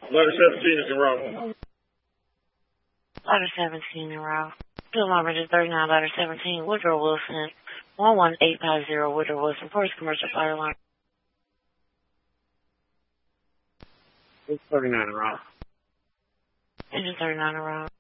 Letter 17 is in row. Letter 17 in row. Field number is 39, letter 17, Woodrow Wilson, 11850 Woodrow Wilson, Forest Commercial Fire Alarm. It's 39 in row. Engine 39 in row.